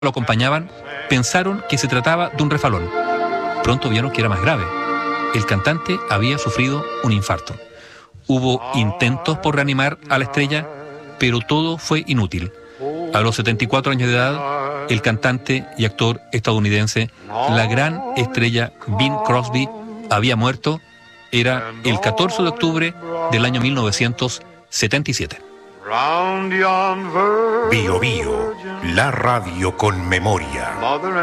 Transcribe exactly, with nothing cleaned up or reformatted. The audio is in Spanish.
lo acompañaban pensaron que se trataba de un refalón. Pronto vieron que era más grave. El cantante había sufrido un infarto. Hubo intentos por reanimar a la estrella, pero todo fue inútil. A los setenta y cuatro años de edad, el cantante y actor estadounidense, la gran estrella Bing Crosby, había muerto. Era el catorce de octubre del año mil novecientos setenta y siete. Bio Bio, la radio con memoria.